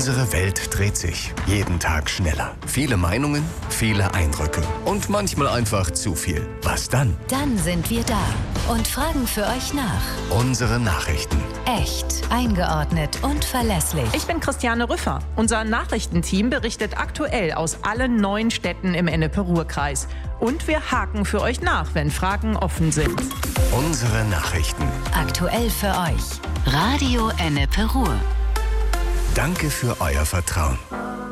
Unsere Welt dreht sich jeden Tag schneller. Viele Meinungen, viele Eindrücke und manchmal einfach zu viel. Was dann? Dann sind wir da und fragen für euch nach. Unsere Nachrichten. Echt, eingeordnet und verlässlich. Ich bin Christiane Rüffer. Unser Nachrichtenteam berichtet aktuell aus allen 9 Städten im Ennepe-Ruhr-Kreis. Und wir haken für euch nach, wenn Fragen offen sind. Unsere Nachrichten. Aktuell für euch. Radio Ennepe-Ruhr. Danke für euer Vertrauen.